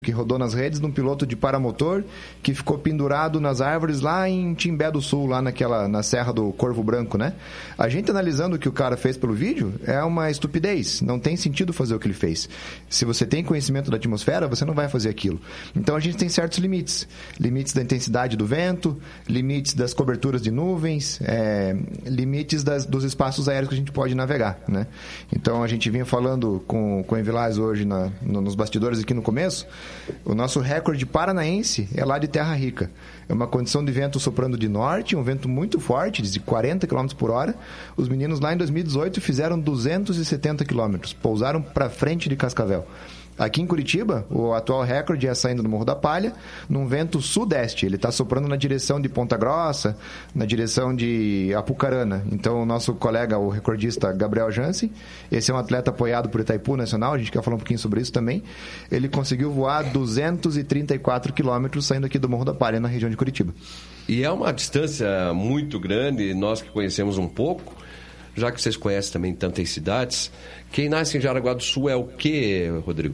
que rodou nas redes de um piloto de paramotor que ficou pendurado nas árvores lá em Timbé do Sul, lá na Serra do Corvo Branco, né? A gente analisando o que o cara fez pelo vídeo, é uma estupidez. Não tem sentido fazer o que ele fez. Se você tem conhecimento da atmosfera, você não vai fazer aquilo. Então a gente tem certos limites. Limites da intensidade do vento, limites das coberturas de nuvens, limites dos espaços aéreos que a gente pode navegar, né? Então a gente vinha falando com o Envilaz hoje nos bastidores aqui no começo. O nosso recorde paranaense é lá de Terra Rica. É uma condição de vento soprando de norte, um vento muito forte, de 40 km por hora. Os meninos lá em 2018 fizeram 270 km, pousaram para frente de Cascavel. Aqui em Curitiba, o atual recorde é saindo do Morro da Palha, num vento sudeste. Ele está soprando na direção de Ponta Grossa, na direção de Apucarana. Então, o nosso colega, o recordista Gabriel Jansen, esse é um atleta apoiado por Itaipu Nacional, a gente quer falar um pouquinho sobre isso também. Ele conseguiu voar 234 quilômetros saindo aqui do Morro da Palha, na região de Curitiba. E é uma distância muito grande, nós que conhecemos um pouco, já que vocês conhecem também tantas cidades. Quem nasce em Jaraguá do Sul é o quê, Rodrigo?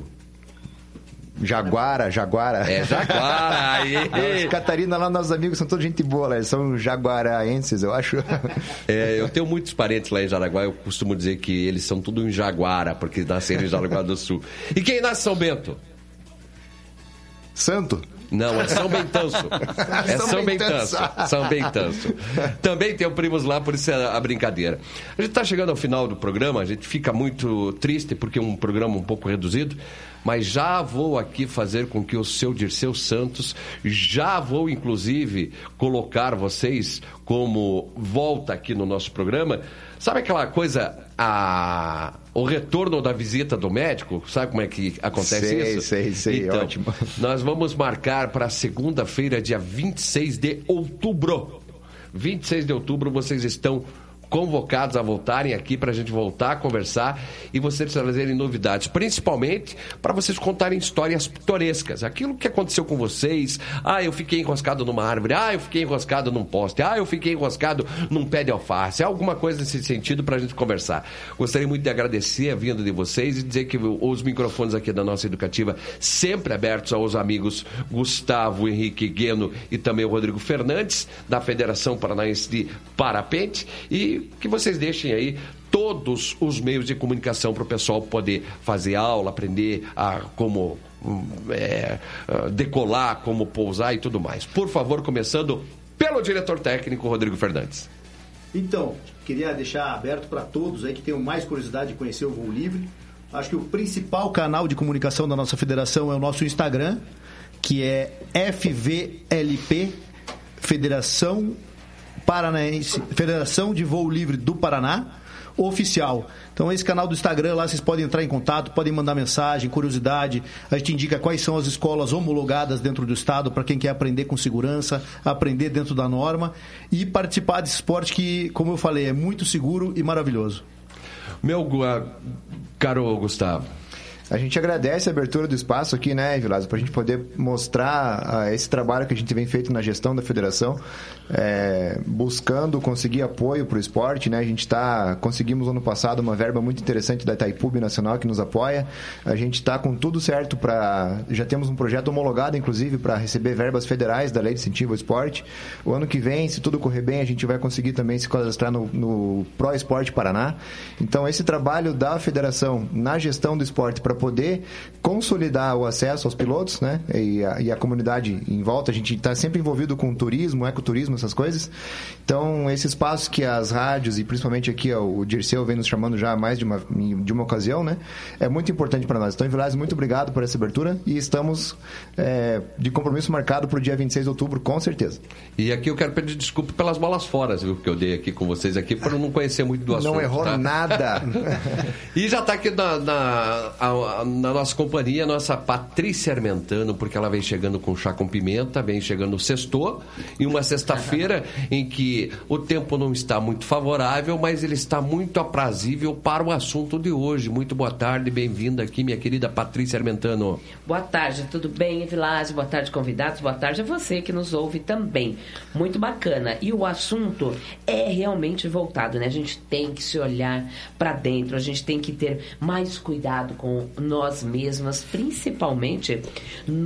Jaguara. É, Jaguara. Aí. Os Catarina lá, nossos amigos, são toda gente boa lá. Eles são jaguaraenses, eu acho. Eu tenho muitos parentes lá em Jaraguá. Eu costumo dizer que eles são tudo em Jaguara, porque nasceram em Jaraguá do Sul. E quem nasce em São Bento? Santo. Não, é São Bentanço. É São Bentanço. São Bentanço. Também tem primos lá, por isso é a brincadeira. A gente está chegando ao final do programa, a gente fica muito triste porque é um programa um pouco reduzido, mas já vou aqui fazer com que o seu Dirceu Santos, já vou inclusive colocar vocês como volta aqui no nosso programa. Sabe aquela coisa, o retorno da visita do médico? Sabe como é que acontece isso? Sei, então, ótimo. Nós vamos marcar para segunda-feira, dia 26 de outubro. 26 de outubro, vocês estão convocados a voltarem aqui para a gente voltar a conversar e vocês trazerem novidades, principalmente para vocês contarem histórias pitorescas, aquilo que aconteceu com vocês. Eu fiquei enroscado numa árvore, eu fiquei enroscado num poste, eu fiquei enroscado num pé de alface, alguma coisa nesse sentido para a gente conversar. Gostaria muito de agradecer a vinda de vocês e dizer que os microfones aqui da nossa educativa sempre abertos aos amigos Gustavo Henrique Gueno e também o Rodrigo Fernandes da Federação Paranaense de Parapente, e que vocês deixem aí todos os meios de comunicação para o pessoal poder fazer aula, aprender a como decolar, como pousar e tudo mais. Por favor, começando pelo diretor técnico Rodrigo Fernandes. Então, queria deixar aberto para todos aí que tenham mais curiosidade de conhecer o Voo Livre. Acho que o principal canal de comunicação da nossa federação é o nosso Instagram, que é FVLP, Federação Paranaense, Federação de Voo Livre do Paraná, oficial. Então esse canal do Instagram lá, vocês podem entrar em contato, podem mandar mensagem, curiosidade, a gente indica quais são as escolas homologadas dentro do estado para quem quer aprender com segurança, aprender dentro da norma e participar desse esporte que, como eu falei, é muito seguro e maravilhoso. Meu caro Gustavo, a gente agradece a abertura do espaço aqui, né, Vilazo, para a gente poder mostrar esse trabalho que a gente vem feito na gestão da federação, buscando conseguir apoio para o esporte, né? A gente conseguimos ano passado uma verba muito interessante da Itaipu Nacional que nos apoia. A gente está com tudo certo já temos um projeto homologado, inclusive, para receber verbas federais da Lei de Incentivo ao Esporte. O ano que vem, se tudo correr bem, a gente vai conseguir também se cadastrar no Pro Esporte Paraná. Então, esse trabalho da federação na gestão do esporte para poder consolidar o acesso aos pilotos, né, e a comunidade em volta. A gente está sempre envolvido com turismo, ecoturismo, essas coisas. Então, esse espaço que as rádios e principalmente aqui o Dirceu vem nos chamando já mais de uma ocasião, né, é muito importante para nós. Então, Vilas, muito obrigado por essa abertura e estamos de compromisso marcado para o dia 26 de outubro, com certeza. E aqui eu quero pedir desculpa pelas bolas fora, viu, que eu dei aqui com vocês aqui, por não conhecer muito do assunto. Não errou nada. E já está aqui na nossa companhia, a nossa Patrícia Armentano, porque ela vem chegando com chá com pimenta, vem chegando sextou, e uma sexta-feira em que o tempo não está muito favorável, mas ele está muito aprazível para o assunto de hoje. Muito boa tarde, bem-vinda aqui, minha querida Patrícia Armentano. Boa tarde, tudo bem, Vilásio? Boa tarde, convidados, boa tarde a você que nos ouve também. Muito bacana. E o assunto é realmente voltado, né? A gente tem que se olhar para dentro, a gente tem que ter mais cuidado com nós mesmas, principalmente